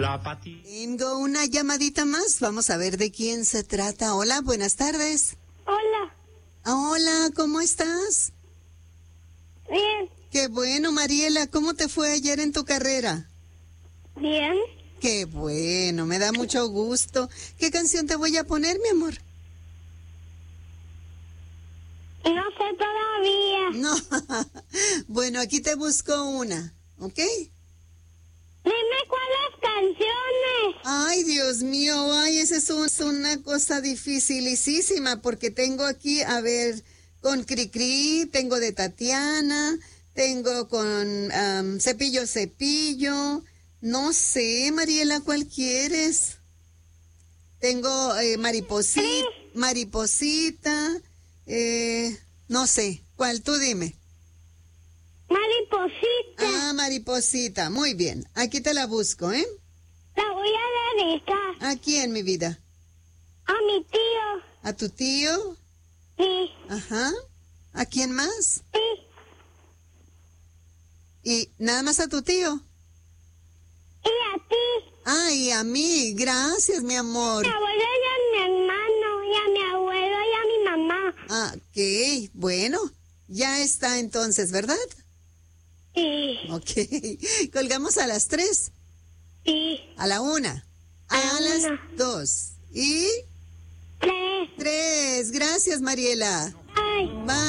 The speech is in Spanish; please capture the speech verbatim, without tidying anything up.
La Pati. Tengo una llamadita más. Vamos a ver de quién se trata. Hola, buenas tardes. Hola. Hola, ¿cómo estás? Bien. Qué bueno, Mariela. ¿Cómo te fue ayer en tu carrera? Bien. Qué bueno, me da mucho gusto. ¿Qué canción te voy a poner, mi amor? No sé todavía. No. Bueno, aquí te busco una, ¿ok? Dime cuáles canciones. Ay, Dios mío, ay, esa es, un- es una cosa dificilísima porque tengo aquí, a ver, con Cricri, tengo de Tatiana, tengo con am, Cepillo Cepillo, no sé, Mariela, ¿cuál quieres? Tengo eh, Mariposita, Mariposita, eh, no sé, ¿cuál? Tú dime. Mariposita. Ah, Mariposita, muy bien, aquí te la busco, ¿eh? La voy a dedicar ¿A quién, mi vida? a mi tío. ¿A tu tío? Sí. Ajá. ¿A quién más? Sí. ¿Y nada más a tu tío? Y a ti. Ay, a mí. Gracias, mi amor. A mi abuelo y a mi hermano. Y a mi abuelo y a mi mamá. Ah, ok. Bueno, ya está entonces, ¿verdad? Sí. Ok. Colgamos a las tres. Sí. A la una. A, A la las una. dos. Y Tres. tres. Gracias, Mariela. Ay. Bye.